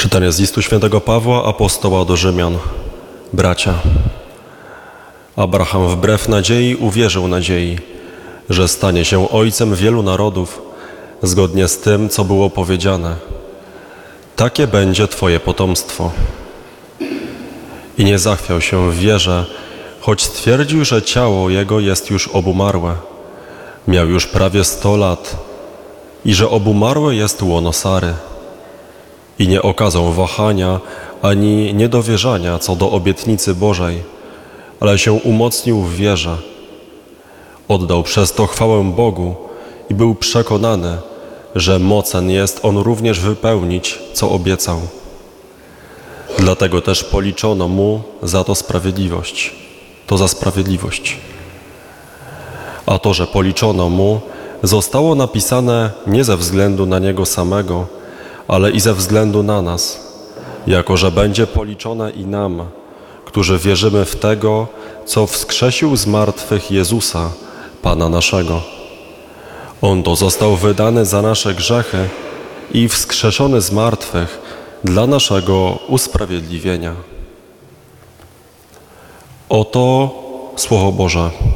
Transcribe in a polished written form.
Czytanie z listu świętego Pawła, apostoła do Rzymian. Bracia, Abraham wbrew nadziei uwierzył nadziei, że stanie się ojcem wielu narodów, zgodnie z tym, co było powiedziane. Takie będzie Twoje potomstwo. I nie zachwiał się w wierze, choć stwierdził, że ciało jego jest już obumarłe. Miał już prawie 100 lat i że obumarłe jest łono Sary. I nie okazał wahania ani niedowierzania co do obietnicy Bożej, ale się umocnił w wierze. Oddał przez to chwałę Bogu i był przekonany, że mocen jest On również wypełnić, co obiecał. Dlatego też policzono Mu za to sprawiedliwość. To za sprawiedliwość. A to, że policzono Mu, zostało napisane nie ze względu na Niego samego, ale i ze względu na nas, jako że będzie policzone i nam, którzy wierzymy w Tego, co wskrzesił z martwych Jezusa, Pana naszego. On to został wydany za nasze grzechy i wskrzeszony z martwych dla naszego usprawiedliwienia. Oto Słowo Boże.